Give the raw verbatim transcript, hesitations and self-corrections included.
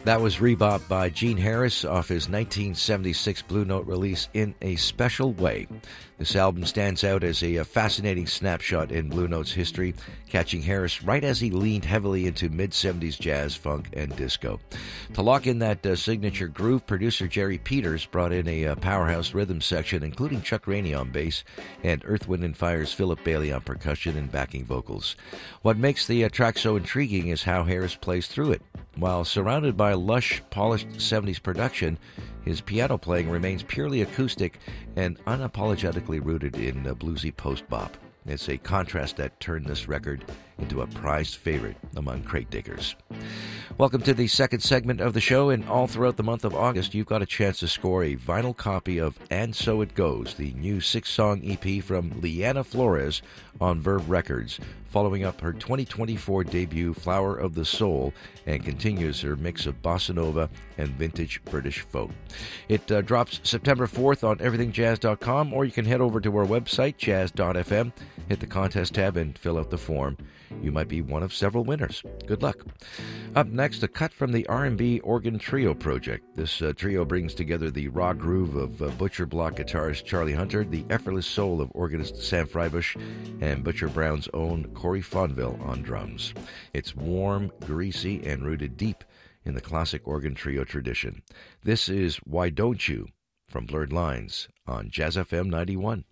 That was Rebop by Gene Harris off his nineteen seventy-six Blue Note release, In a Special Way. This album stands out as a fascinating snapshot in Blue Note's history, catching Harris right as he leaned heavily into mid-seventies jazz, funk, and disco. To lock in that uh, signature groove, producer Jerry Peters brought in a uh, powerhouse rhythm section, including Chuck Rainey on bass and Earth, Wind and Fire's Philip Bailey on percussion and backing vocals. What makes the uh, track so intriguing is how Harris plays through it. While surrounded by lush, polished seventies production, his piano playing remains purely acoustic and unapologetically rooted in uh, bluesy post-bop. It's a contrast that turned this record into a prized favorite among crate diggers. Welcome to the second segment of the show, and all throughout the month of August, you've got a chance to score a vinyl copy of And So It Goes, the new six-song E P from Liana Flores on Verve Records, following up her twenty twenty-four debut Flower of the Soul, and continues her mix of bossa nova and vintage British folk. It uh, drops September fourth on everything jazz dot com, or you can head over to our website, jazz dot f m, hit the contest tab, and fill out the form. You might be one of several winners. Good luck. Up next, a cut from the R and B Organ Trio project. This uh, trio brings together the raw groove of uh, Butcher Block guitarist Charlie Hunter, the effortless soul of organist Sam Freibush, and Butcher Brown's own Corey Fonville on drums. It's warm, greasy, and rooted deep in the classic organ trio tradition. This is Why Don't You from Blurred Lines on Jazz F M ninety-one.